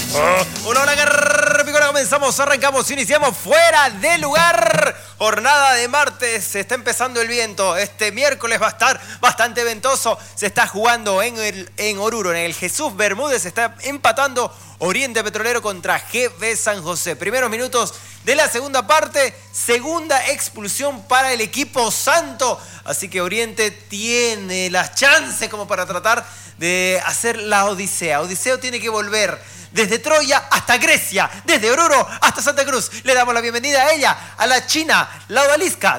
Una hora Picona, arrancamos, iniciamos fuera de lugar. Jornada de martes, se está empezando el viento. Este miércoles va a estar bastante ventoso. Se está jugando en Oruro, en el Jesús Bermúdez. Se está empatando Oriente Petrolero contra GB San José. Primeros minutos de la segunda parte. Segunda expulsión para el equipo santo. Así que Oriente tiene las chances como para tratar de hacer la odisea. Odiseo tiene que volver desde Troya hasta Grecia, desde Oruro hasta Santa Cruz. Le damos la bienvenida a ella, a la china, la odalisca